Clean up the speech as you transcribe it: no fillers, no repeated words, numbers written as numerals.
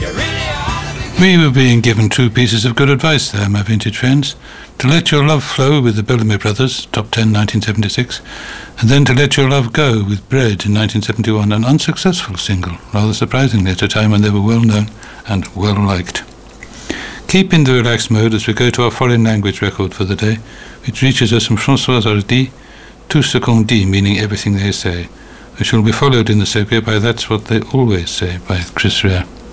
We were being given two pieces of good advice there, my vintage friends. To let your love flow with the Bellamy Brothers, top 10 1976, and then To Let Your Love Go with Bread in 1971, an unsuccessful single, rather surprisingly at a time when they were well known and well liked. Keep in the relaxed mode as we go to our foreign language record for the day, which reaches us from François Hardy, Tout ce qu'on dit, meaning everything they say, which will be followed in the segue by That's What They Always Say by Chris Rea.